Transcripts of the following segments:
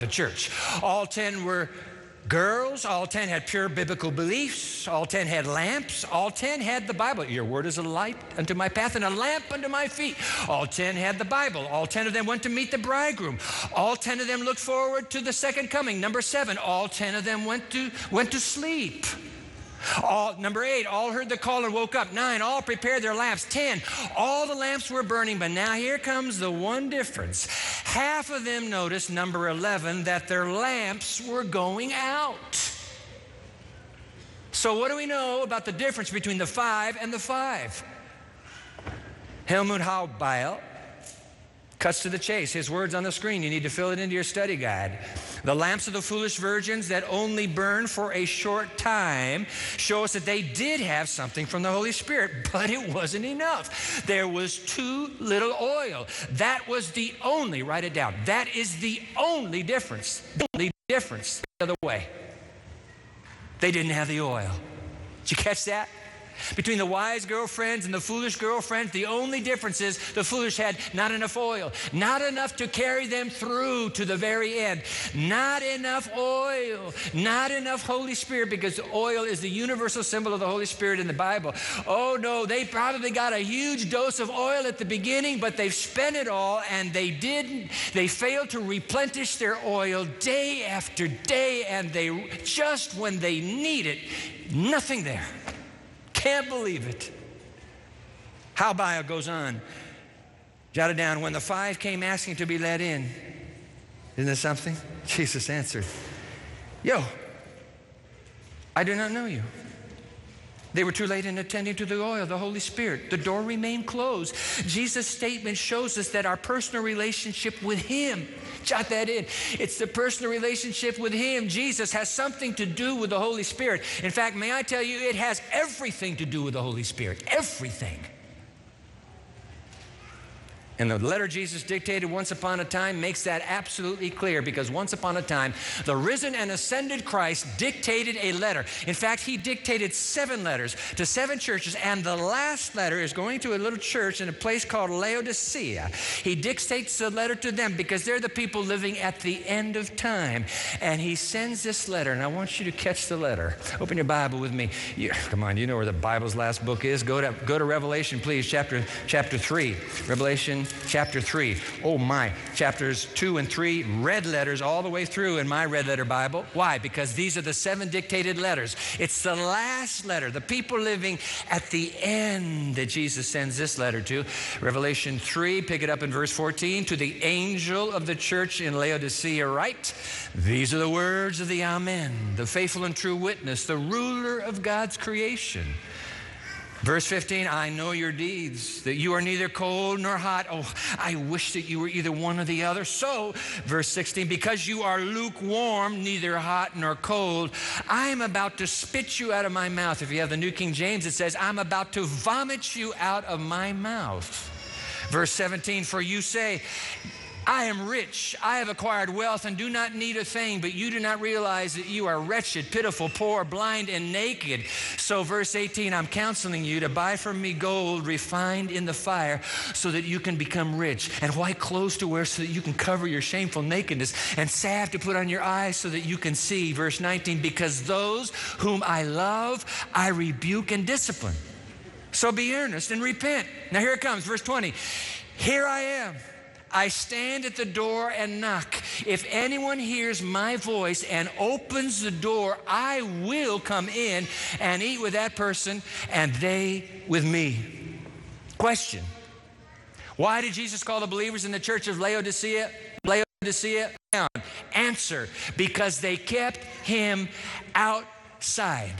the church. All 10 were girls. All 10 had pure biblical beliefs. All 10 had lamps. All 10 had the Bible. Your word is a light unto my path and a lamp unto my feet. All 10 had the Bible. All 10 of them went to meet the bridegroom. All 10 of them looked forward to the second coming. Number 7, all 10 of them went to sleep. Number 8, all heard the call and woke up. 9, all prepared their lamps. 10, all the lamps were burning. But now here comes the one difference. Half of them noticed, number 11, that their lamps were going out. So what do we know about the difference between the 5 and the 5? Helmut Haubile cuts to the chase. His words on the screen. You need to fill it into your study guide. The lamps of the foolish virgins that only burn for a short time show us that they did have something from the Holy Spirit, but it wasn't enough. There was too little oil. That was the only, write it down, that is the only difference. The only difference the other way. They didn't have the oil. Did you catch that? Between the wise girlfriends and the foolish girlfriends, the only difference is the foolish had not enough oil, not enough to carry them through to the very end. Not enough oil, not enough Holy Spirit, because oil is the universal symbol of the Holy Spirit in the Bible. Oh no, they probably got a huge dose of oil at the beginning, but they've spent it all, and they failed to replenish their oil day after day, and just when they need it, nothing there. Can't believe it. Haubile goes on, jotted down, when the 5 came asking to be let in. Isn't this something? Jesus answered, "Yo, I do not know you." They were too late in attending to the oil, the Holy Spirit. The door remained closed. Jesus' statement shows us that our personal relationship with Him, jot that in, it's the personal relationship with Him, Jesus, has something to do with the Holy Spirit. In fact, may I tell you, it has everything to do with the Holy Spirit. Everything. And the letter Jesus dictated once upon a time makes that absolutely clear, because once upon a time, the risen and ascended Christ dictated a letter. In fact, He dictated 7 letters to 7 churches, and the last letter is going to a little church in a place called Laodicea. He dictates the letter to them because they're the people living at the end of time. And He sends this letter, and I want you to catch the letter. Open your Bible with me. Come on, you know where the Bible's last book is. Go to Revelation, please, chapter 3. Revelation chapter 3. Oh my, chapters 2 and 3, red letters all the way through in my red letter Bible. Why? Because these are the 7 dictated letters. It's the last letter, the people living at the end, that Jesus sends this letter to. Revelation 3, pick it up in verse 14. To the angel of the church in Laodicea write, these are the words of the Amen, the faithful and true witness, the ruler of God's creation. Verse 15, I know your deeds, that you are neither cold nor hot. Oh, I wish that you were either one or the other. So, verse 16, because you are lukewarm, neither hot nor cold, I am about to spit you out of my mouth. If you have the New King James, it says, I'm about to vomit you out of my mouth. Verse 17, for you say, I am rich, I have acquired wealth and do not need a thing, but you do not realize that you are wretched, pitiful, poor, blind, and naked. So verse 18, I'm counseling you to buy from me gold refined in the fire so that you can become rich, and white clothes to wear so that you can cover your shameful nakedness, and salve to put on your eyes so that you can see. Verse 19, because those whom I love, I rebuke and discipline. So be earnest and repent. Now here it comes, verse 20. Here I am. I stand at the door and knock. If anyone hears my voice and opens the door, I will come in and eat with that person and they with me. Question. Why did Jesus call the believers in the church of Laodicea? Answer. Because they kept Him outside.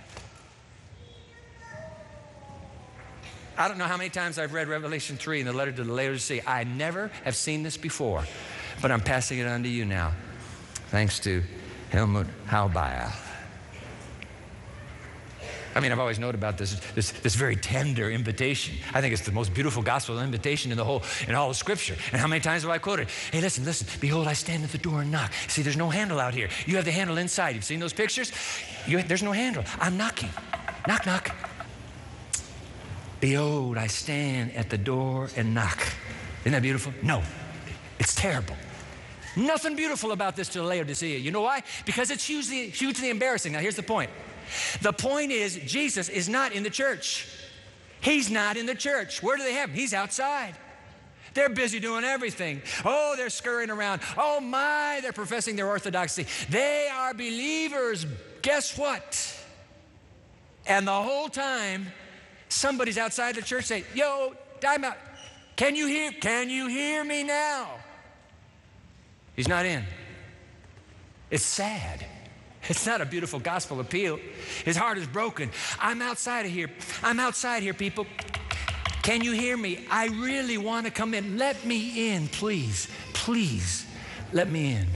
I don't know how many times I've read Revelation 3 in the letter to the Laodicea. I never have seen this before, but I'm passing it on to you now, thanks to Helmut Haubile. I mean, I've always known about this very tender invitation. I think it's the most beautiful gospel invitation in all of Scripture. And how many times have I quoted? Hey, listen, behold, I stand at the door and knock. See, there's no handle out here. You have the handle inside. You've seen those pictures? There's no handle. I'm knocking. Knock, knock. Behold, I stand at the door and knock. Isn't that beautiful? No, it's terrible. Nothing beautiful about this to Laodicea. You know why? Because it's hugely embarrassing. Now, here's the point. The point is, Jesus is not in the church. He's not in the church. Where do they have him? He's outside. They're busy doing everything. Oh, they're scurrying around. Oh, my, they're professing their orthodoxy. They are believers. Guess what? And the whole time, somebody's outside the church saying, yo, time out. Can you hear me now? He's not in. It's sad. It's not a beautiful gospel appeal. His heart is broken. I'm outside of here. I'm outside here, people. Can you hear me? I really want to come in. Let me in, please. Please, let me in.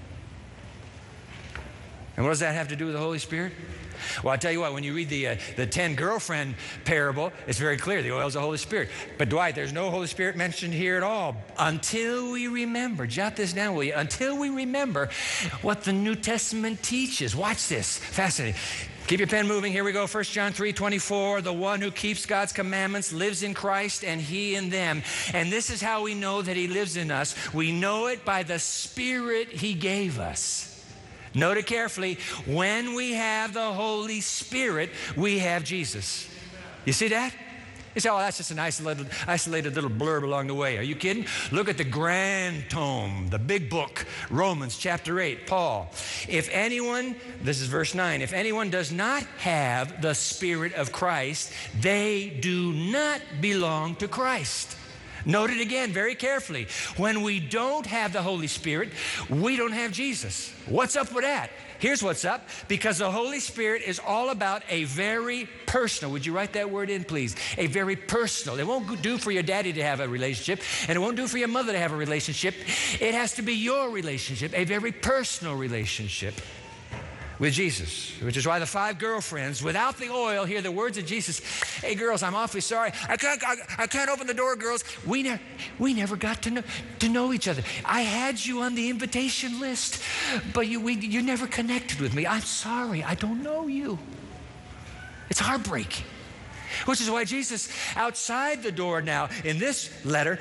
And what does that have to do with the Holy Spirit? Well, I'll tell you what, when you read the 10 girlfriend parable, it's very clear the oil is the Holy Spirit. But Dwight, there's no Holy Spirit mentioned here at all. Until we remember, jot this down, will you? Until we remember what the New Testament teaches. Watch this, fascinating. Keep your pen moving. Here we go. 1 John 3:24. The one who keeps God's commandments lives in Christ and he in them. And this is how we know that he lives in us. We know it by the Spirit he gave us. Note it carefully. When we have the Holy Spirit, we have Jesus. You see that? You say, oh, that's just an isolated little blurb along the way. Are you kidding? Look at the grand tome, the big book, Romans chapter 8, Paul. If anyone, this is verse 9, if anyone does not have the Spirit of Christ, they do not belong to Christ. Note it again very carefully. When we don't have the Holy Spirit, we don't have Jesus. What's up with that? Here's what's up. Because the Holy Spirit is all about a very personal, would you write that word in, please? A very personal. It won't do for your daddy to have a relationship, and it won't do for your mother to have a relationship. It has to be your relationship, a very personal relationship with Jesus, which is why the 5 girlfriends, without the oil, hear the words of Jesus. Hey, girls, I'm awfully sorry. I can't open the door, girls. We never got to know each other. I had you on the invitation list, but you never connected with me. I'm sorry. I don't know you. It's heartbreaking. Which is why Jesus, outside the door now, in this letter,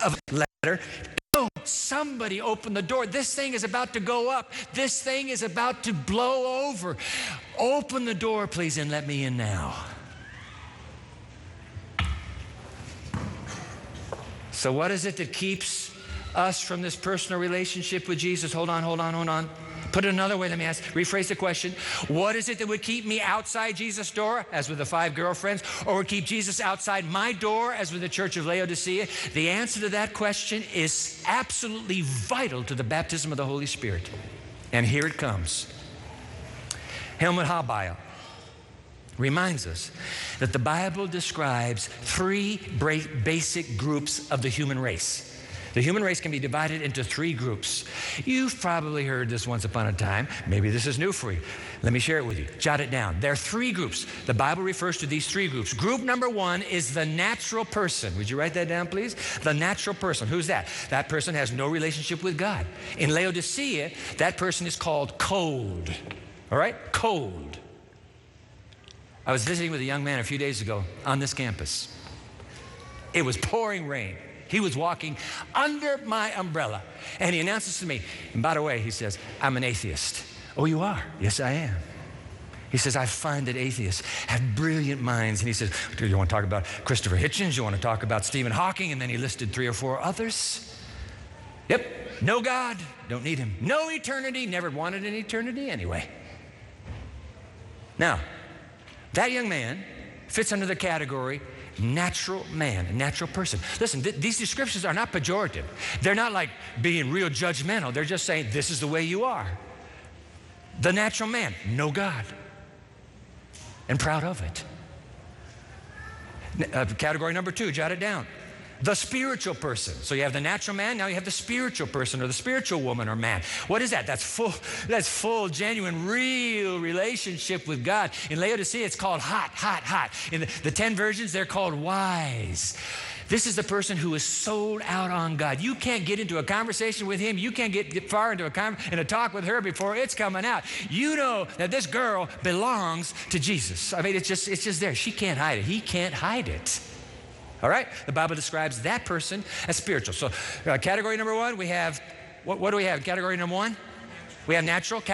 somebody open the door. This thing is about to go up. This thing is about to blow over. Open the door, please, and let me in now. So what is it that keeps us from this personal relationship with Jesus? Hold on. Put it another way, let me rephrase the question. What is it that would keep me outside Jesus' door, as with the 5 girlfriends, or would keep Jesus outside my door, as with the church of Laodicea? The answer to that question is absolutely vital to the baptism of the Holy Spirit. And here it comes. Helmut Hallbeil reminds us that the Bible describes 3 basic groups of the human race. The human race can be divided into 3 groups. You've probably heard this once upon a time. Maybe this is new for you. Let me share it with you. Jot it down. There are 3 groups. The Bible refers to these 3 groups. Group number 1 is the natural person. Would you write that down, please? The natural person. Who's that? That person has no relationship with God. In Laodicea, that person is called cold. All right? Cold. I was visiting with a young man a few days ago on this campus. It was pouring rain. He was walking under my umbrella, and he announces to me, and by the way, he says, I'm an atheist. Oh, you are? Yes, I am. He says, I find that atheists have brilliant minds. And he says, do you want to talk about Christopher Hitchens? You want to talk about Stephen Hawking? And then he listed 3 or 4 others. Yep, no God, don't need him. No eternity, never wanted an eternity anyway. Now, that young man fits under the category natural man, a natural person. Listen, these descriptions are not pejorative. They're not like being real judgmental. They're just saying this is the way you are. The natural man, no God, and proud of it. Category number 2, jot it down. The spiritual person. So you have the natural man, now you have the spiritual person or the spiritual woman or man. What is that? That's full, genuine, real relationship with God. In Laodicea, it's called hot. In the 10 versions, they're called wise. This is the person who is sold out on God. You can't get into a conversation with him. You can't get far into a talk with her before it's coming out. You know that this girl belongs to Jesus. I mean, it's just there. She can't hide it. He can't hide it. All right? The Bible describes that person as spiritual. So category number 1, we have What do we have? Category number one? We have natural.